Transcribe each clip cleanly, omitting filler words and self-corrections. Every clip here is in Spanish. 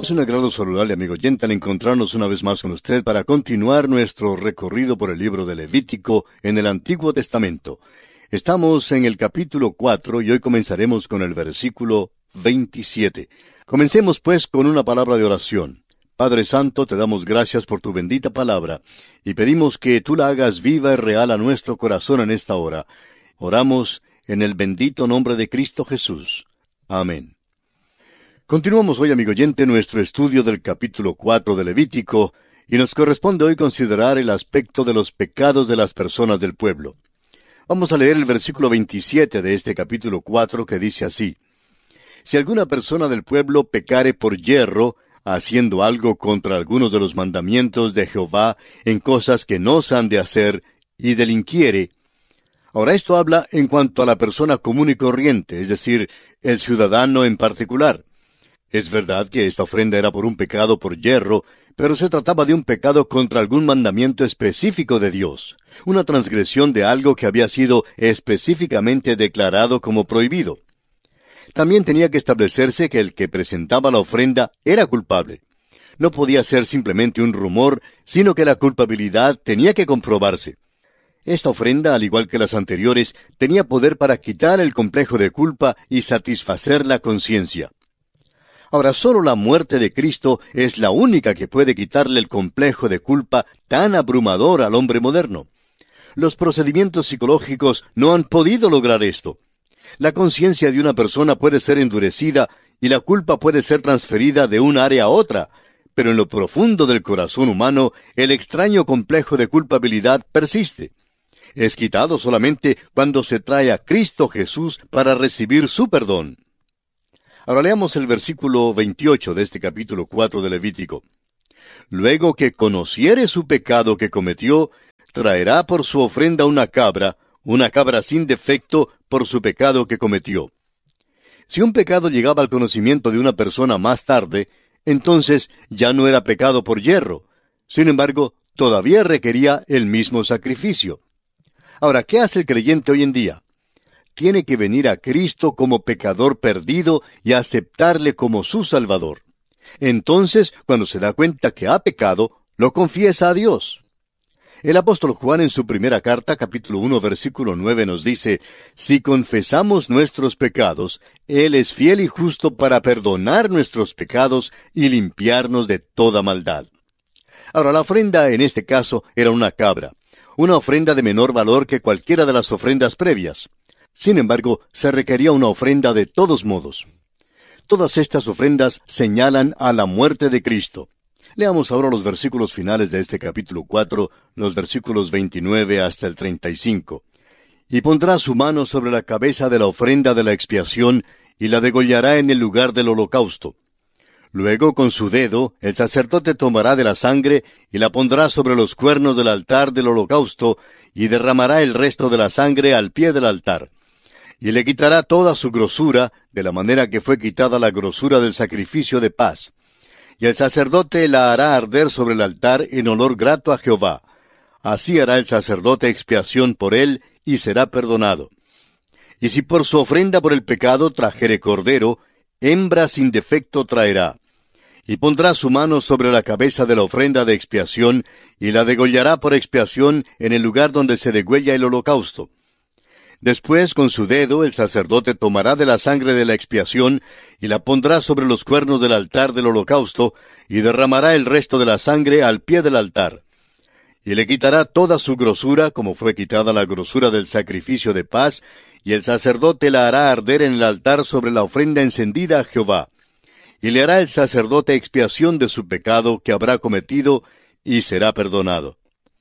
Es un agrado saludarle, amigo oyente, al encontrarnos una vez más con usted para continuar nuestro recorrido por el libro de Levítico en el Antiguo Testamento. Estamos en el capítulo 4 y hoy comenzaremos con el versículo 27. Comencemos pues con una palabra de oración. Padre Santo, te damos gracias por tu bendita palabra y pedimos que tú la hagas viva y real a nuestro corazón en esta hora. Oramos en el bendito nombre de Cristo Jesús. Amén. Continuamos hoy, amigo oyente, nuestro estudio del capítulo 4 de Levítico, y nos corresponde hoy considerar el aspecto de los pecados de las personas del pueblo. Vamos a leer el versículo 27 de este capítulo 4, que dice así: Si alguna persona del pueblo pecare por yerro, haciendo algo contra algunos de los mandamientos de Jehová en cosas que no se han de hacer, y delinquiere. Ahora esto habla en cuanto a la persona común y corriente, es decir, el ciudadano en particular. Es verdad que esta ofrenda era por un pecado por yerro, pero se trataba de un pecado contra algún mandamiento específico de Dios, una transgresión de algo que había sido específicamente declarado como prohibido. También tenía que establecerse que el que presentaba la ofrenda era culpable. No podía ser simplemente un rumor, sino que la culpabilidad tenía que comprobarse. Esta ofrenda, al igual que las anteriores, tenía poder para quitar el complejo de culpa y satisfacer la conciencia. Ahora, solo la muerte de Cristo es la única que puede quitarle el complejo de culpa tan abrumador al hombre moderno. Los procedimientos psicológicos no han podido lograr esto. La conciencia de una persona puede ser endurecida y la culpa puede ser transferida de un área a otra, pero en lo profundo del corazón humano, el extraño complejo de culpabilidad persiste. Es quitado solamente cuando se trae a Cristo Jesús para recibir su perdón. Ahora leamos el versículo 28 de este capítulo 4 de Levítico. Luego que conociere su pecado que cometió, traerá por su ofrenda una cabra sin defecto por su pecado que cometió. Si un pecado llegaba al conocimiento de una persona más tarde, entonces ya no era pecado por yerro. Sin embargo, todavía requería el mismo sacrificio. Ahora, ¿qué hace el creyente hoy en día? Tiene que venir a Cristo como pecador perdido y aceptarle como su Salvador. Entonces, cuando se da cuenta que ha pecado, lo confiesa a Dios. El apóstol Juan en su primera carta, capítulo 1, versículo 9, nos dice: Si confesamos nuestros pecados, Él es fiel y justo para perdonar nuestros pecados y limpiarnos de toda maldad. Ahora, la ofrenda en este caso era una cabra, una ofrenda de menor valor que cualquiera de las ofrendas previas. Sin embargo, se requería una ofrenda de todos modos. Todas estas ofrendas señalan a la muerte de Cristo. Leamos ahora los versículos finales de este capítulo 4, los versículos 29 hasta el 35. Y pondrá su mano sobre la cabeza de la ofrenda de la expiación, y la degollará en el lugar del holocausto. Luego, con su dedo, el sacerdote tomará de la sangre, y la pondrá sobre los cuernos del altar del holocausto, y derramará el resto de la sangre al pie del altar. Y le quitará toda su grosura, de la manera que fue quitada la grosura del sacrificio de paz. Y el sacerdote la hará arder sobre el altar en olor grato a Jehová. Así hará el sacerdote expiación por él, y será perdonado. Y si por su ofrenda por el pecado trajere cordero, hembra sin defecto traerá. Y pondrá su mano sobre la cabeza de la ofrenda de expiación, y la degollará por expiación en el lugar donde se degüella el holocausto. Después, con su dedo, el sacerdote tomará de la sangre de la expiación, y la pondrá sobre los cuernos del altar del holocausto, y derramará el resto de la sangre al pie del altar. Y le quitará toda su grosura, como fue quitada la grosura del sacrificio de paz, y el sacerdote la hará arder en el altar sobre la ofrenda encendida a Jehová. Y le hará el sacerdote expiación de su pecado que habrá cometido, y será perdonado.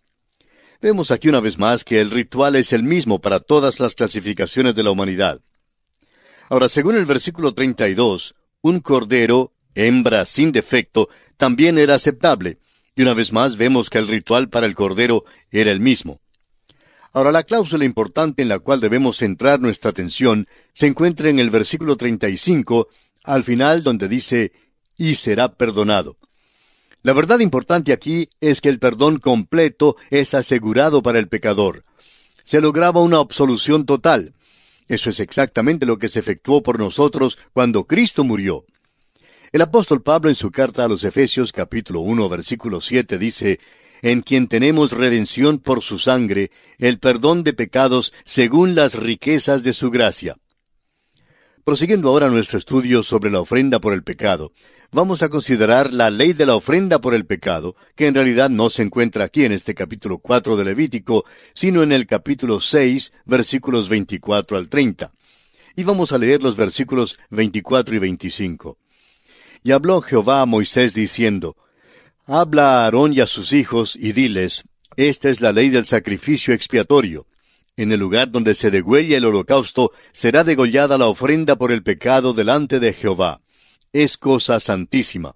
Vemos aquí una vez más que el ritual es el mismo para todas las clasificaciones de la humanidad. Ahora, según el versículo 32, un cordero, hembra sin defecto, también era aceptable, y una vez más vemos que el ritual para el cordero era el mismo. Ahora, la cláusula importante en la cual debemos centrar nuestra atención se encuentra en el versículo 35, al final donde dice: y será perdonado. La verdad importante aquí es que el perdón completo es asegurado para el pecador. Se lograba una absolución total. Eso es exactamente lo que se efectuó por nosotros cuando Cristo murió. El apóstol Pablo en su carta a los Efesios capítulo 1 versículo 7 dice, en quien tenemos redención por su sangre, el perdón de pecados según las riquezas de su gracia. Prosiguiendo ahora nuestro estudio sobre la ofrenda por el pecado, vamos a considerar la ley de la ofrenda por el pecado, que en realidad no se encuentra aquí en este capítulo 4 de Levítico, sino en el capítulo 6, versículos 24 al 30. Y vamos a leer los versículos 24 y 25. Y habló Jehová a Moisés diciendo, habla a Aarón y a sus hijos, y diles, esta es la ley del sacrificio expiatorio. En el lugar donde se degüella el holocausto, será degollada la ofrenda por el pecado delante de Jehová. Es cosa santísima.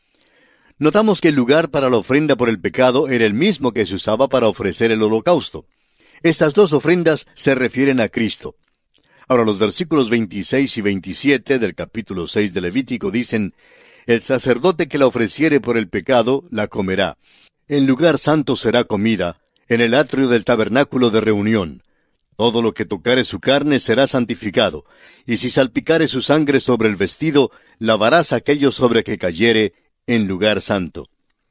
Notamos que el lugar para la ofrenda por el pecado era el mismo que se usaba para ofrecer el holocausto. Estas dos ofrendas se refieren a Cristo. Ahora los versículos 26 y 27 del capítulo 6 de Levítico dicen, el sacerdote que la ofreciere por el pecado, la comerá. En lugar santo será comida, en el atrio del tabernáculo de reunión. Todo lo que tocare su carne será santificado, y si salpicare su sangre sobre el vestido, lavarás aquello sobre que cayere, en lugar santo.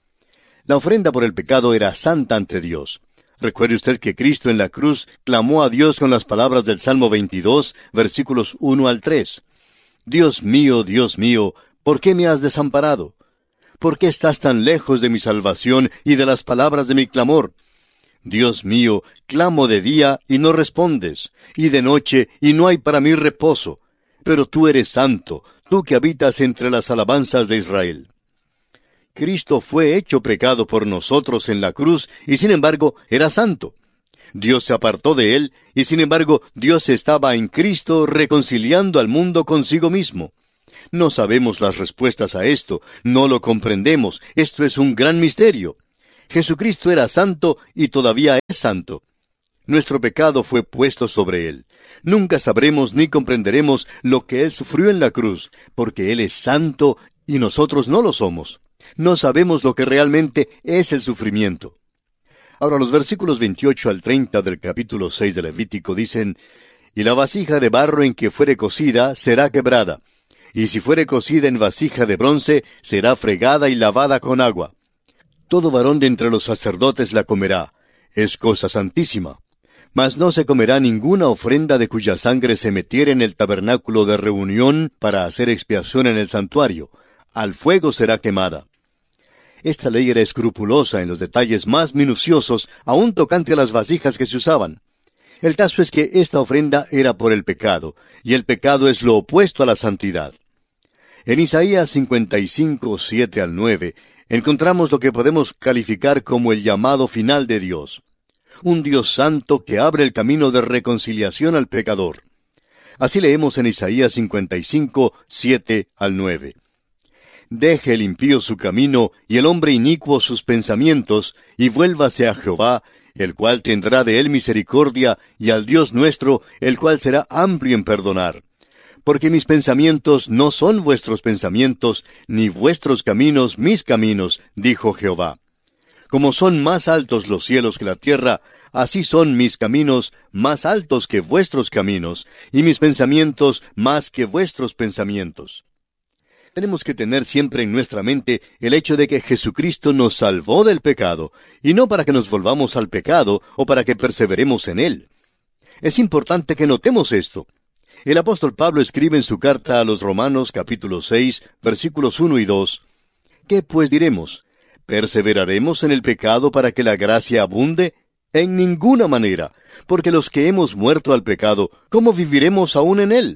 La ofrenda por el pecado era santa ante Dios. Recuerde usted que Cristo en la cruz clamó a Dios con las palabras del Salmo 22, versículos 1 al 3. Dios mío, ¿por qué me has desamparado? ¿Por qué estás tan lejos de mi salvación y de las palabras de mi clamor? Dios mío, clamo de día y no respondes, y de noche y no hay para mí reposo. Pero tú eres santo, tú que habitas entre las alabanzas de Israel. Cristo fue hecho pecado por nosotros en la cruz, y sin embargo era santo. Dios se apartó de él, y sin embargo Dios estaba en Cristo reconciliando al mundo consigo mismo. No sabemos las respuestas a esto, no lo comprendemos, esto es un gran misterio. Jesucristo era santo y todavía es santo. Nuestro pecado fue puesto sobre él. Nunca sabremos ni comprenderemos lo que él sufrió en la cruz, porque él es santo y nosotros no lo somos. No sabemos lo que realmente es el sufrimiento. Ahora los versículos 28 al 30 del capítulo 6 de Levítico dicen, y la vasija de barro en que fuere cocida será quebrada, y si fuere cocida en vasija de bronce, será fregada y lavada con agua. Todo varón de entre los sacerdotes la comerá. Es cosa santísima. Mas no se comerá ninguna ofrenda de cuya sangre se metiere en el tabernáculo de reunión para hacer expiación en el santuario. Al fuego será quemada. Esta ley era escrupulosa en los detalles más minuciosos, aun tocante a las vasijas que se usaban. El caso es que esta ofrenda era por el pecado, y el pecado es lo opuesto a la santidad. En Isaías 55, 7 al 9, encontramos lo que podemos calificar como el llamado final de Dios. Un Dios santo que abre el camino de reconciliación al pecador. Así leemos en Isaías 55, 7 al 9. Deje el impío su camino, y el hombre inicuo sus pensamientos, y vuélvase a Jehová, el cual tendrá de él misericordia, y al Dios nuestro, el cual será amplio en perdonar. Porque mis pensamientos no son vuestros pensamientos, ni vuestros caminos mis caminos, dijo Jehová. Como son más altos los cielos que la tierra, así son mis caminos más altos que vuestros caminos, y mis pensamientos más que vuestros pensamientos. Tenemos que tener siempre en nuestra mente el hecho de que Jesucristo nos salvó del pecado, y no para que nos volvamos al pecado o para que perseveremos en él. Es importante que notemos esto. El apóstol Pablo escribe en su carta a los Romanos capítulo 6, versículos 1 y 2, ¿qué pues diremos? ¿Perseveraremos en el pecado para que la gracia abunde? En ninguna manera, porque los que hemos muerto al pecado, ¿cómo viviremos aún en él?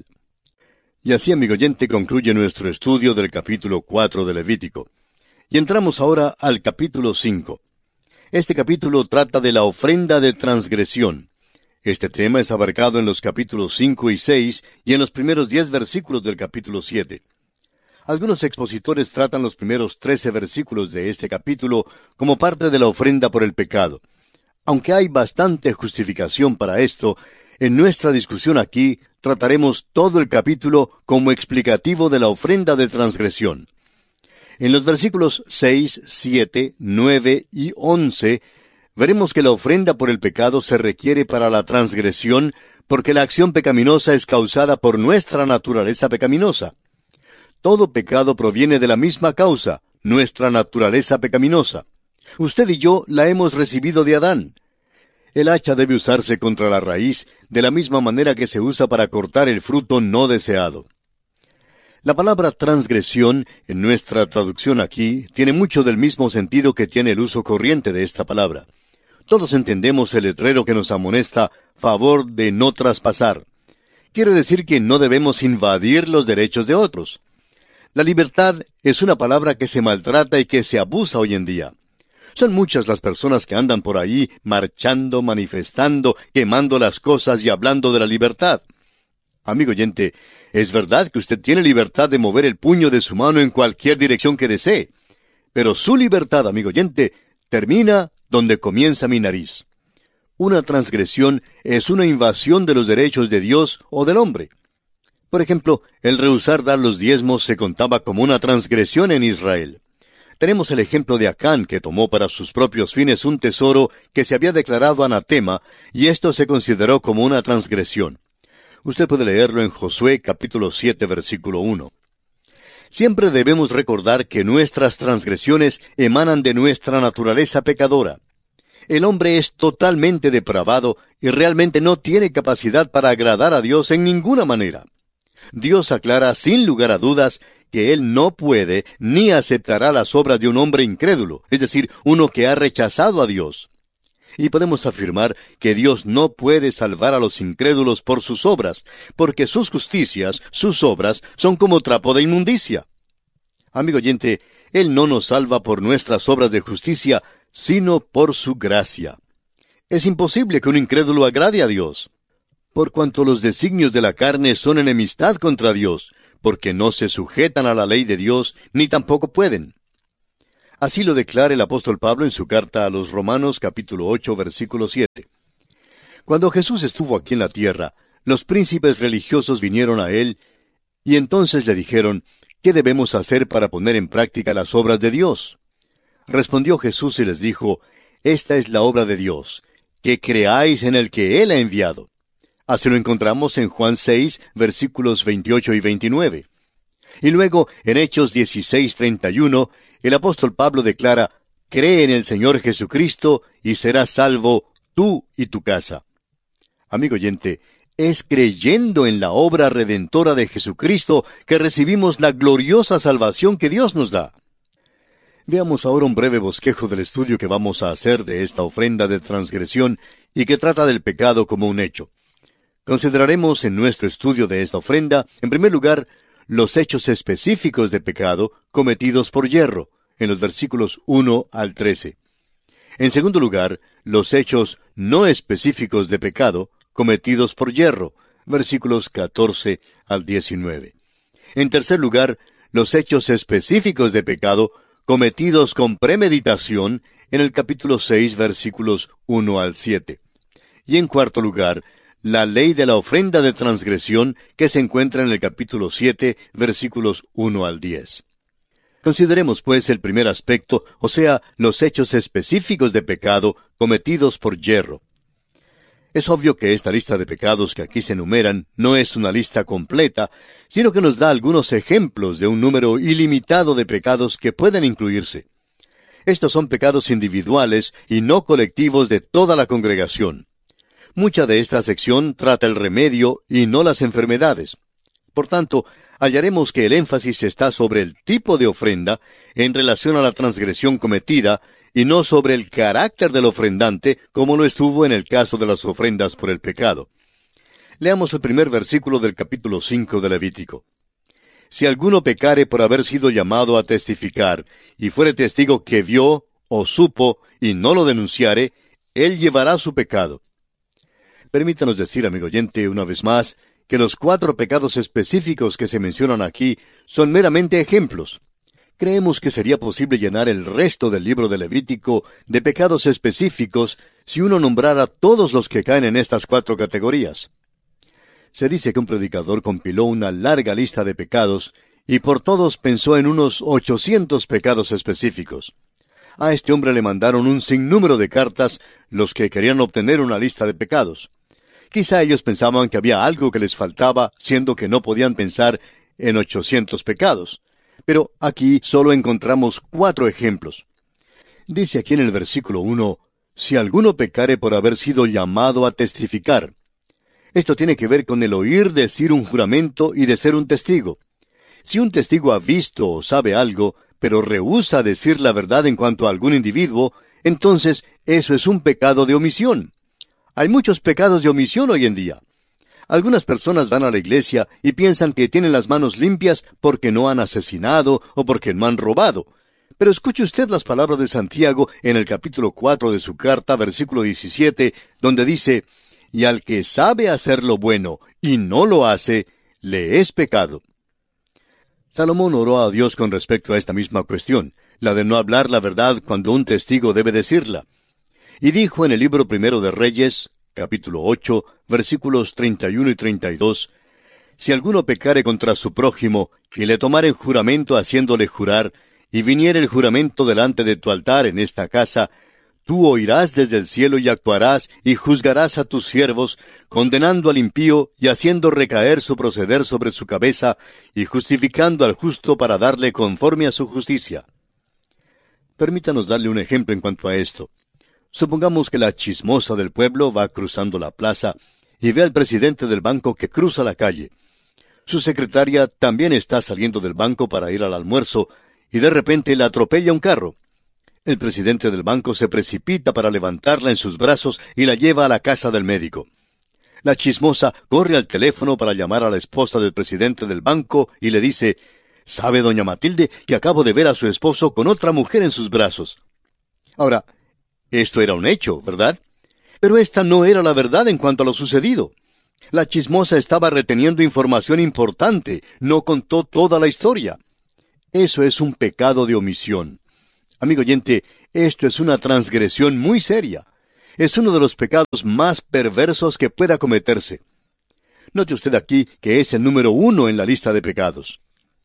Y así, amigo oyente, concluye nuestro estudio del capítulo 4 de Levítico. Y entramos ahora al capítulo 5. Este capítulo trata de la ofrenda de transgresión. Este tema es abarcado en los capítulos 5 y 6 y en los primeros 10 versículos del capítulo 7. Algunos expositores tratan los primeros 13 versículos de este capítulo como parte de la ofrenda por el pecado. Aunque hay bastante justificación para esto, en nuestra discusión aquí trataremos todo el capítulo como explicativo de la ofrenda de transgresión. En los versículos 6, 7, 9 y 11, veremos que la ofrenda por el pecado se requiere para la transgresión porque la acción pecaminosa es causada por nuestra naturaleza pecaminosa. Todo pecado proviene de la misma causa, nuestra naturaleza pecaminosa. Usted y yo la hemos recibido de Adán. El hacha debe usarse contra la raíz, de la misma manera que se usa para cortar el fruto no deseado. La palabra transgresión, en nuestra traducción aquí, tiene mucho del mismo sentido que tiene el uso corriente de esta palabra. Todos entendemos el letrero que nos amonesta, favor de no traspasar. Quiere decir que no debemos invadir los derechos de otros. La libertad es una palabra que se maltrata y que se abusa hoy en día. Son muchas las personas que andan por ahí marchando, manifestando, quemando las cosas y hablando de la libertad. Amigo oyente, es verdad que usted tiene libertad de mover el puño de su mano en cualquier dirección que desee, pero su libertad, amigo oyente, termina donde comienza mi nariz. Una transgresión es una invasión de los derechos de Dios o del hombre. Por ejemplo, el rehusar dar los diezmos se contaba como una transgresión en Israel. Tenemos el ejemplo de Acán, que tomó para sus propios fines un tesoro que se había declarado anatema, y esto se consideró como una transgresión. Usted puede leerlo en Josué capítulo 7, versículo 1. Siempre debemos recordar que nuestras transgresiones emanan de nuestra naturaleza pecadora. El hombre es totalmente depravado y realmente no tiene capacidad para agradar a Dios en ninguna manera. Dios aclara sin lugar a dudas que Él no puede ni aceptará las obras de un hombre incrédulo, es decir, uno que ha rechazado a Dios. Y podemos afirmar que Dios no puede salvar a los incrédulos por sus obras, porque sus justicias, sus obras, son como trapo de inmundicia. Amigo oyente, Él no nos salva por nuestras obras de justicia, sino por su gracia. Es imposible que un incrédulo agrade a Dios, por cuanto los designios de la carne son enemistad contra Dios, porque no se sujetan a la ley de Dios, ni tampoco pueden. Así lo declara el apóstol Pablo en su carta a los Romanos capítulo 8, versículo 7. Cuando Jesús estuvo aquí en la tierra, los príncipes religiosos vinieron a él, y entonces le dijeron, ¿qué debemos hacer para poner en práctica las obras de Dios? Respondió Jesús y les dijo, esta es la obra de Dios, que creáis en el que Él ha enviado. Así lo encontramos en Juan 6, versículos 28 y 29. Y luego, en Hechos 16, 31, el apóstol Pablo declara, cree en el Señor Jesucristo y serás salvo tú y tu casa. Amigo oyente, es creyendo en la obra redentora de Jesucristo que recibimos la gloriosa salvación que Dios nos da. Veamos ahora un breve bosquejo del estudio que vamos a hacer de esta ofrenda de transgresión y que trata del pecado como un hecho. Consideraremos en nuestro estudio de esta ofrenda, en primer lugar, los hechos específicos de pecado cometidos por yerro, en los versículos 1 al 13. En segundo lugar, los hechos no específicos de pecado cometidos por yerro, versículos 14 al 19. En tercer lugar, los hechos específicos de pecado cometidos con premeditación, en el capítulo 6, versículos 1 al 7. Y en cuarto lugar, la ley de la ofrenda de transgresión que se encuentra en el capítulo 7, versículos 1 al 10. Consideremos, pues, el primer aspecto, o sea, los hechos específicos de pecado cometidos por yerro. Es obvio que esta lista de pecados que aquí se enumeran no es una lista completa, sino que nos da algunos ejemplos de un número ilimitado de pecados que pueden incluirse. Estos son pecados individuales y no colectivos de toda la congregación. Mucha de esta sección trata el remedio y no las enfermedades. Por tanto, hallaremos que el énfasis está sobre el tipo de ofrenda en relación a la transgresión cometida y no sobre el carácter del ofrendante, como lo estuvo en el caso de las ofrendas por el pecado. Leamos el primer versículo del capítulo 5 de Levítico. Si alguno pecare por haber sido llamado a testificar, y fuere testigo que vio o supo y no lo denunciare, él llevará su pecado. Permítanos decir, amigo oyente, una vez más, que los 4 pecados específicos que se mencionan aquí son meramente ejemplos. Creemos que sería posible llenar el resto del libro de Levítico de pecados específicos si uno nombrara todos los que caen en estas 4 categorías. Se dice que un predicador compiló una larga lista de pecados y por todos pensó en unos 800 pecados específicos. A este hombre le mandaron un sinnúmero de cartas los que querían obtener una lista de pecados. Quizá ellos pensaban que había algo que les faltaba, siendo que no podían pensar en 800 pecados. Pero aquí solo encontramos 4 ejemplos. Dice aquí en el versículo 1, si alguno pecare por haber sido llamado a testificar. Esto tiene que ver con el oír decir un juramento y de ser un testigo. Si un testigo ha visto o sabe algo, pero rehúsa decir la verdad en cuanto a algún individuo, entonces eso es un pecado de omisión. Hay muchos pecados de omisión hoy en día. Algunas personas van a la iglesia y piensan que tienen las manos limpias porque no han asesinado o porque no han robado. Pero escuche usted las palabras de Santiago en el capítulo 4 de su carta, versículo 17, donde dice, y al que sabe hacer lo bueno y no lo hace, le es pecado. Salomón oró a Dios con respecto a esta misma cuestión, la de no hablar la verdad cuando un testigo debe decirla. Y dijo en el libro primero de Reyes, capítulo 8, versículos 31 y 32, si alguno pecare contra su prójimo, y le tomare juramento haciéndole jurar, y viniere el juramento delante de tu altar en esta casa, tú oirás desde el cielo y actuarás y juzgarás a tus siervos, condenando al impío y haciendo recaer su proceder sobre su cabeza, y justificando al justo para darle conforme a su justicia. Permítanos darle un ejemplo en cuanto a esto. Supongamos que la chismosa del pueblo va cruzando la plaza y ve al presidente del banco que cruza la calle. Su secretaria también está saliendo del banco para ir al almuerzo, y de repente la atropella un carro. El presidente del banco se precipita para levantarla en sus brazos y la lleva a la casa del médico. La chismosa corre al teléfono para llamar a la esposa del presidente del banco y le dice, «¿Sabe, doña Matilde, que acabo de ver a su esposo con otra mujer en sus brazos?» Ahora, esto era un hecho, ¿verdad? Pero esta no era la verdad en cuanto a lo sucedido. La chismosa estaba reteniendo información importante, no contó toda la historia. Eso es un pecado de omisión. Amigo oyente, esto es una transgresión muy seria. Es uno de los pecados más perversos que pueda cometerse. Note usted aquí que es el número 1 en la lista de pecados.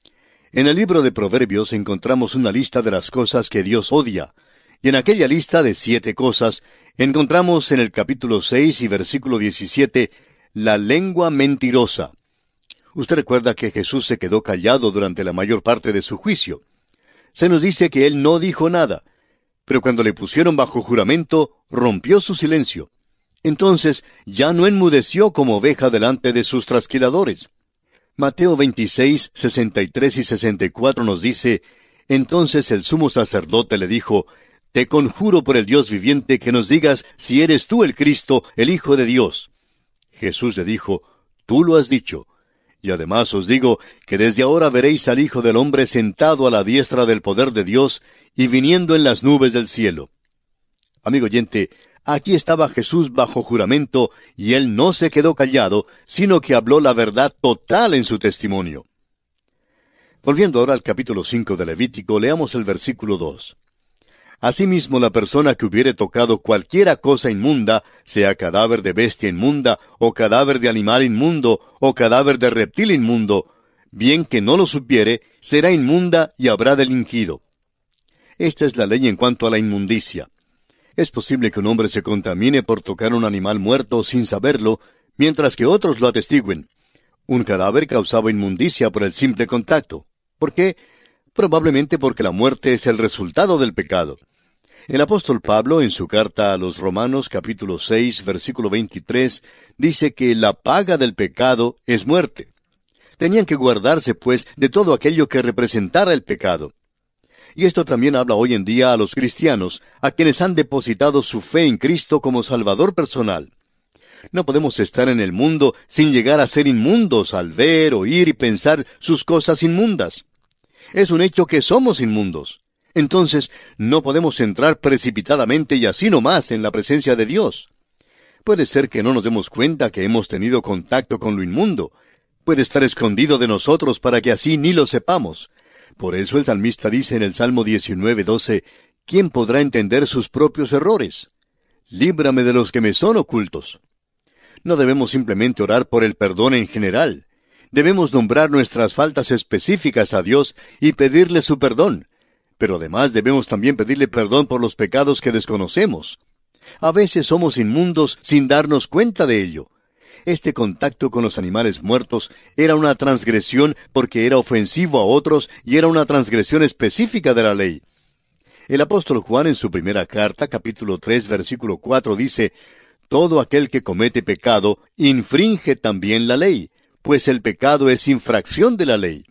En el libro de Proverbios encontramos una lista de las cosas que Dios odia, y en aquella lista de 7 cosas, encontramos en el capítulo 6 y versículo 17, la lengua mentirosa. Usted recuerda que Jesús se quedó callado durante la mayor parte de su juicio. Se nos dice que Él no dijo nada, pero cuando le pusieron bajo juramento, rompió su silencio. Entonces ya no enmudeció como oveja delante de sus trasquiladores. Mateo 26, 63 y 64 nos dice, entonces el sumo sacerdote le dijo, te conjuro por el Dios viviente que nos digas si eres tú el Cristo, el Hijo de Dios. Jesús le dijo, tú lo has dicho. Y además os digo que desde ahora veréis al Hijo del Hombre sentado a la diestra del poder de Dios y viniendo en las nubes del cielo. Amigo oyente, aquí estaba Jesús bajo juramento y él no se quedó callado, sino que habló la verdad total en su testimonio. Volviendo ahora al capítulo 5 de Levítico, leamos el versículo 2. Asimismo, la persona que hubiere tocado cualquiera cosa inmunda, sea cadáver de bestia inmunda, o cadáver de animal inmundo, o cadáver de reptil inmundo, bien que no lo supiere, será inmunda y habrá delinquido. Esta es la ley en cuanto a la inmundicia. Es posible que un hombre se contamine por tocar un animal muerto sin saberlo, mientras que otros lo atestiguen. Un cadáver causaba inmundicia por el simple contacto. ¿Por qué? Probablemente porque la muerte es el resultado del pecado. El apóstol Pablo, en su carta a los Romanos, capítulo 6, versículo 23, dice que la paga del pecado es muerte. Tenían que guardarse, pues, de todo aquello que representara el pecado. Y esto también habla hoy en día a los cristianos, a quienes han depositado su fe en Cristo como Salvador personal. No podemos estar en el mundo sin llegar a ser inmundos al ver, oír y pensar sus cosas inmundas. Es un hecho que somos inmundos. Entonces, no podemos entrar precipitadamente y así nomás en la presencia de Dios. Puede ser que no nos demos cuenta que hemos tenido contacto con lo inmundo. Puede estar escondido de nosotros para que así ni lo sepamos. Por eso el salmista dice en el Salmo 19:12, ¿quién podrá entender sus propios errores? Líbrame de los que me son ocultos. No debemos simplemente orar por el perdón en general. Debemos nombrar nuestras faltas específicas a Dios y pedirle su perdón. Pero además debemos también pedirle perdón por los pecados que desconocemos. A veces somos inmundos sin darnos cuenta de ello. Este contacto con los animales muertos era una transgresión porque era ofensivo a otros y era una transgresión específica de la ley. El apóstol Juan en su primera carta, capítulo 3, versículo 4, dice: «Todo aquel que comete pecado infringe también la ley, pues el pecado es infracción de la ley».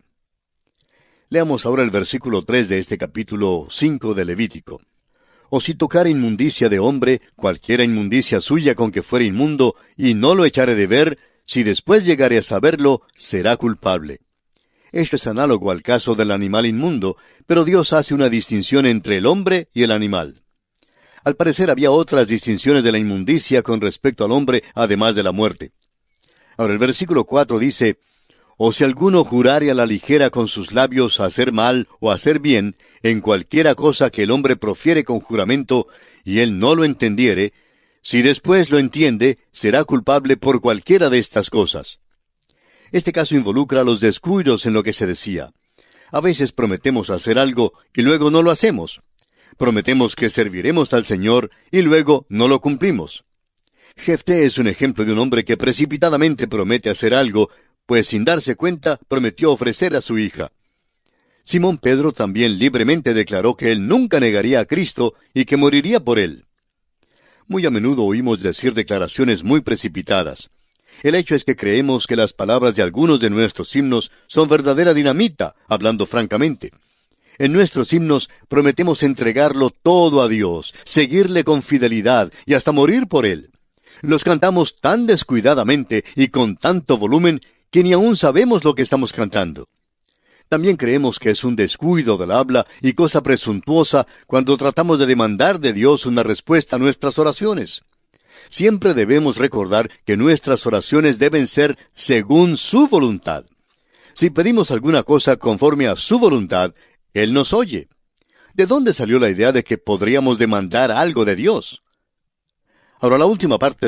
Leamos ahora el versículo 3 de este capítulo 5 de Levítico. «O si tocare inmundicia de hombre, cualquiera inmundicia suya con que fuere inmundo, y no lo echare de ver, si después llegare a saberlo, será culpable». Esto es análogo al caso del animal inmundo, pero Dios hace una distinción entre el hombre y el animal. Al parecer había otras distinciones de la inmundicia con respecto al hombre, además de la muerte. Ahora el versículo 4 dice: «O si alguno jurare a la ligera con sus labios a hacer mal o a hacer bien, en cualquiera cosa que el hombre profiere con juramento, y él no lo entendiere, si después lo entiende, será culpable por cualquiera de estas cosas». Este caso involucra los descuidos en lo que se decía. A veces prometemos hacer algo y luego no lo hacemos. Prometemos que serviremos al Señor y luego no lo cumplimos. Jefté es un ejemplo de un hombre que precipitadamente promete hacer algo, pues sin darse cuenta prometió ofrecer a su hija. Simón Pedro también libremente declaró que él nunca negaría a Cristo y que moriría por él. Muy a menudo oímos decir declaraciones muy precipitadas. El hecho es que creemos que las palabras de algunos de nuestros himnos son verdadera dinamita, hablando francamente. En nuestros himnos prometemos entregarlo todo a Dios, seguirle con fidelidad y hasta morir por Él. Los cantamos tan descuidadamente y con tanto volumen que ni aún sabemos lo que estamos cantando. También creemos que es un descuido del habla y cosa presuntuosa cuando tratamos de demandar de Dios una respuesta a nuestras oraciones. Siempre debemos recordar que nuestras oraciones deben ser según su voluntad. Si pedimos alguna cosa conforme a su voluntad, Él nos oye. ¿De dónde salió la idea de que podríamos demandar algo de Dios? Ahora, la última parte